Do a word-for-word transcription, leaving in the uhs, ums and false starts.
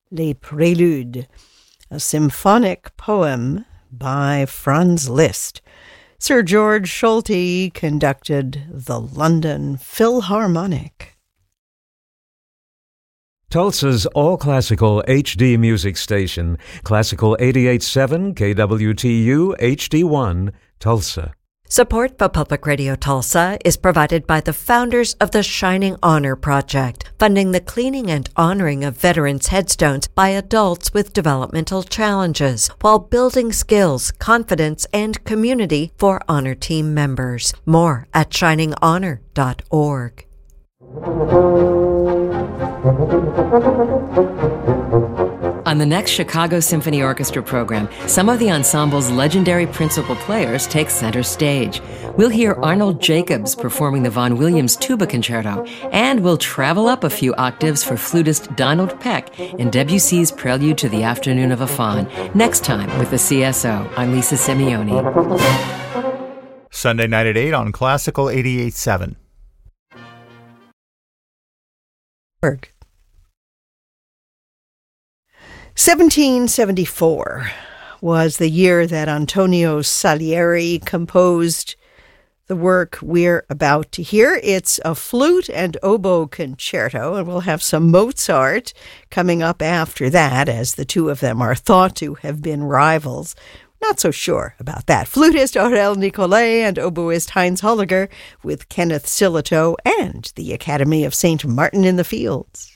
Les Préludes, a symphonic poem by Franz Liszt. Sir George Solti conducted the London Philharmonic. Tulsa's all-classical H D music station, Classical eighty-eight point seven K W T U H D one, Tulsa. Support for Public Radio Tulsa is provided by the founders of the Shining Honor Project, funding the cleaning and honoring of veterans' headstones by adults with developmental challenges, while building skills, confidence, and community for honor team members. More at shining honor dot org. On the next Chicago Symphony Orchestra program, some of the ensemble's legendary principal players take center stage. We'll hear Arnold Jacobs performing the Vaughan Williams Tuba Concerto, and we'll travel up a few octaves for flutist Donald Peck in Debussy's Prelude to the Afternoon of a Faun. Next time with the C S O, I'm Lisa Simeoni. Sunday night at eight on Classical eighty-eight point seven. Berg. seventeen seventy-four was the year that Antonio Salieri composed the work we're about to hear. It's a flute and oboe concerto, and we'll have some Mozart coming up after that, as the two of them are thought to have been rivals. Not so sure about that. Flutist Aurel Nicolai and oboist Heinz Holliger with Kenneth Sillitoe and the Academy of Saint Martin in the Fields.